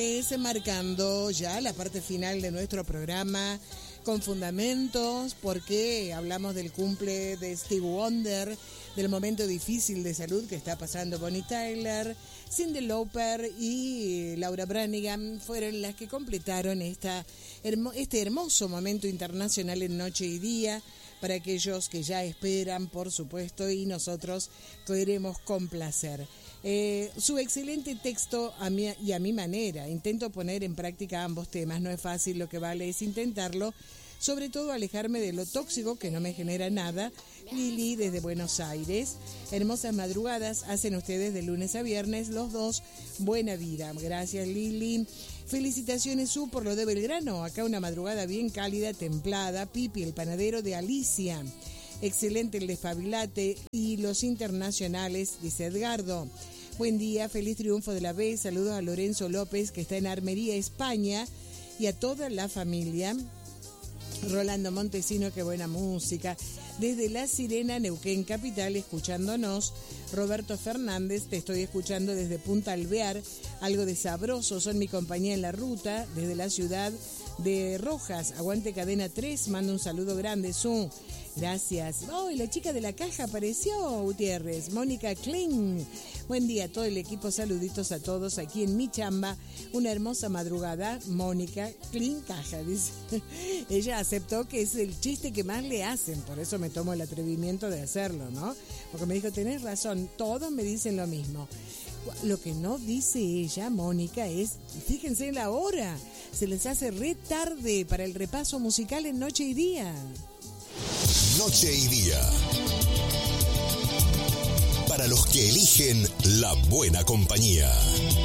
Marcando ya la parte final de nuestro programa con fundamentos, porque hablamos del cumple de Stevie Wonder, del momento difícil de salud que está pasando Bonnie Tyler, Cyndi Lauper y Laura Branigan fueron las que completaron este hermoso momento internacional en Noche y Día, para aquellos que ya esperan, por supuesto, y nosotros queremos complacer. Su excelente texto a mi manera. Intento poner en práctica ambos temas. No es fácil, lo que vale es intentarlo. Sobre todo alejarme de lo tóxico que no me genera nada. Lili desde Buenos Aires. Hermosas madrugadas hacen ustedes de lunes a viernes, los dos. Buena vida. Gracias, Lili. Felicitaciones, por lo de Belgrano. Acá una madrugada bien cálida, templada. Pipi, el panadero de Alicia. Excelente el despabilate y los internacionales, dice Edgardo. Buen día, feliz triunfo de la B. Saludos a Lorenzo López, que está en Armería, España, y a toda la familia. Rolando Montesino, qué buena música. Desde La Sirena, Neuquén Capital, escuchándonos. Roberto Fernández, te estoy escuchando desde Punta Alvear. Algo de sabroso, son mi compañía en la ruta, desde la ciudad de Rojas. Aguante Cadena 3, mando un saludo grande, Gracias. Y la chica de la caja apareció, Gutiérrez. Mónica Klein. Buen día a todo el equipo, saluditos a todos aquí en mi chamba. Una hermosa madrugada, Mónica Klein Caja, dice. Ella aceptó que es el chiste que más le hacen, por eso me tomo el atrevimiento de hacerlo, ¿no? Porque me dijo, tenés razón, todos me dicen lo mismo. Lo que no dice ella, Mónica, es, fíjense en la hora, se les hace re tarde para el repaso musical en Noche y Día. Noche y Día. Para los que eligen la buena compañía.